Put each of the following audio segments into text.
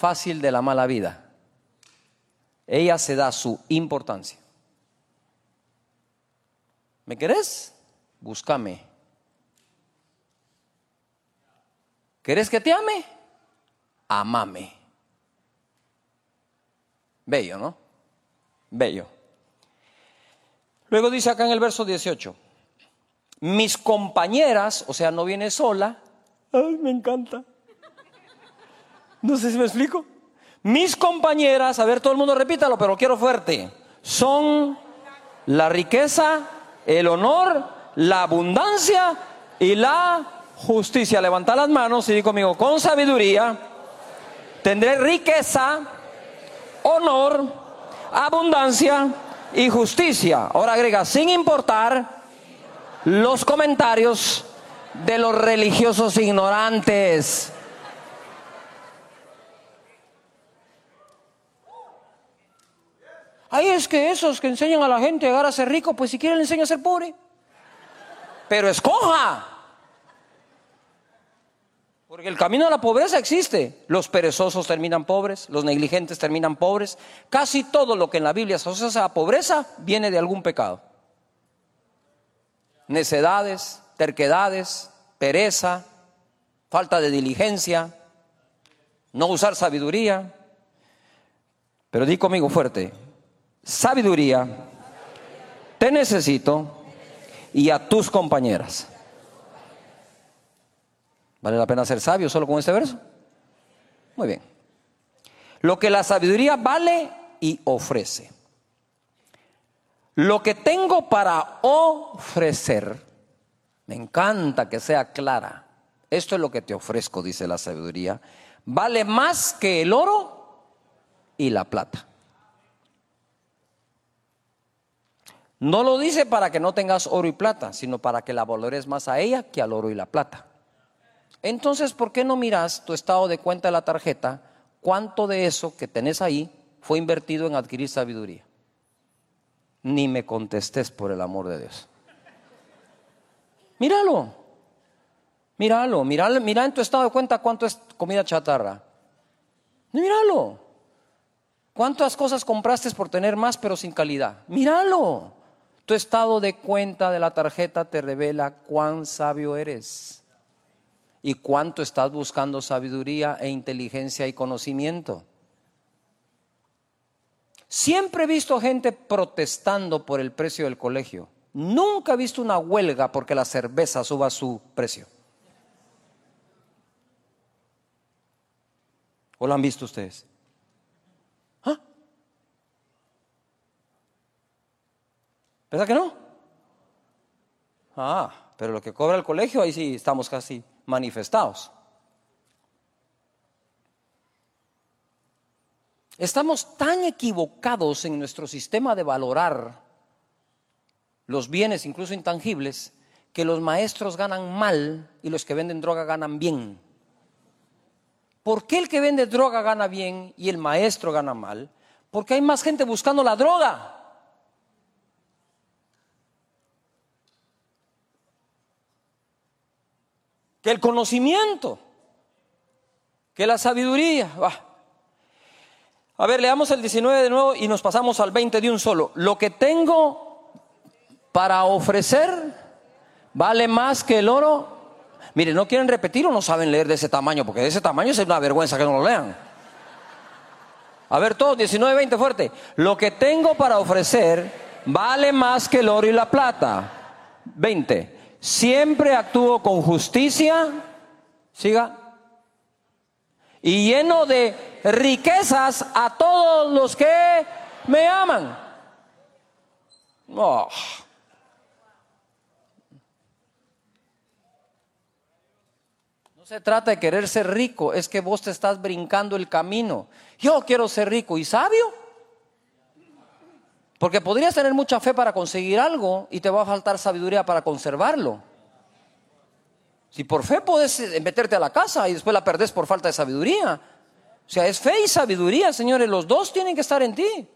fácil de la mala vida. Ella se da su importancia. ¿Me querés? Búscame. ¿Querés que te ame? Amame. Bello, ¿no? Bello. Luego dice acá en el verso 18: mis compañeras, o sea, no viene sola. Ay, me encanta. No sé si me explico. Mis compañeras, a ver, todo el mundo repítalo, pero quiero fuerte. Son la riqueza, el honor, la abundancia y la justicia. Levanta las manos y di conmigo: con sabiduría tendré riqueza, honor, abundancia y justicia. Ahora agrega: sin importar los comentarios de los religiosos ignorantes. Ay, es que esos que enseñan a la gente a llegar a ser rico, pues si quieren le enseñan a ser pobre. Pero escoja. Porque el camino a la pobreza existe. Los perezosos terminan pobres, los negligentes terminan pobres. Casi todo lo que en la Biblia se asocia a pobreza viene de algún pecado. Necedades, terquedades, pereza, falta de diligencia, no usar sabiduría. Pero di conmigo fuerte: sabiduría, te necesito y a tus compañeras. ¿Vale la pena ser sabio solo con este verso? Muy bien. Lo que la sabiduría vale y ofrece. Lo que tengo para ofrecer, me encanta que sea clara. Esto es lo que te ofrezco, dice la sabiduría. Vale más que el oro y la plata. No lo dice para que no tengas oro y plata, sino para que la valores más a ella que al oro y la plata. Entonces, ¿por qué no miras tu estado de cuenta de la tarjeta? ¿Cuánto de eso que tenés ahí fue invertido en adquirir sabiduría? Ni me contestes, por el amor de Dios. Míralo. Mira en tu estado de cuenta cuánto es comida chatarra. Míralo. ¿Cuántas cosas compraste por tener más pero sin calidad? Míralo. Tu estado de cuenta de la tarjeta te revela cuán sabio eres y cuánto estás buscando sabiduría e inteligencia y conocimiento. Siempre he visto gente protestando por el precio del colegio. Nunca he visto una huelga porque la cerveza suba su precio. ¿O lo han visto ustedes? ¿Ah? ¿Verdad que no? Pero lo que cobra el colegio, ahí sí estamos casi manifestados. Estamos tan equivocados en nuestro sistema de valorar los bienes, incluso intangibles, que los maestros ganan mal y los que venden droga ganan bien. ¿Por qué el que vende droga gana bien y el maestro gana mal? Porque hay más gente buscando la droga que el conocimiento, que la sabiduría. A ver, leamos el 19 de nuevo y nos pasamos al 20 de un solo. Lo que tengo para ofrecer vale más que el oro. Mire, ¿no quieren repetir o no saben leer de ese tamaño? Porque de ese tamaño es una vergüenza que no lo lean. A ver todos, 19, 20, fuerte. Lo que tengo para ofrecer vale más que el oro y la plata. 20. Siempre actúo con justicia. Siga. Y lleno de riquezas a todos los que me aman. No se trata de querer ser rico, es que vos te estás brincando el camino. Yo quiero ser rico y sabio. Porque podrías tener mucha fe para conseguir algo y te va a faltar sabiduría para conservarlo. Si por fe puedes meterte a la casa y después la perdés por falta de sabiduría. O sea, es fe y sabiduría, señores, los dos tienen que estar en ti.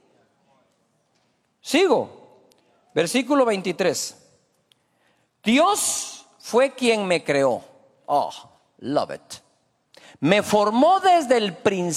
Sigo. Versículo 23. Dios fue quien me creó. Oh, love it. Me formó desde el principio.